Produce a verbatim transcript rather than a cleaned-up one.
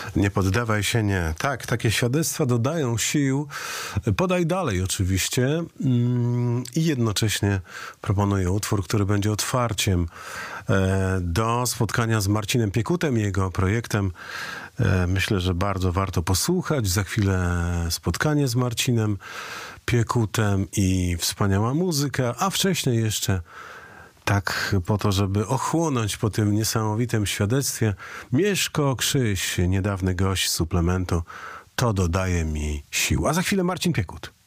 Nie poddawaj się, nie. Tak, takie świadectwa dodają sił. Podaj dalej oczywiście. I jednocześnie proponuję utwór, który będzie otwarciem do spotkania z Marcinem Piekutem i jego projektem. Myślę, że bardzo warto posłuchać. Za chwilę spotkanie z Marcinem Piekutem i wspaniała muzyka, a wcześniej jeszcze tak po to, żeby ochłonąć po tym niesamowitym świadectwie, Mieszko Krzyś, niedawny gość suplementu, to dodaje mi sił. A za chwilę Marcin Piekut.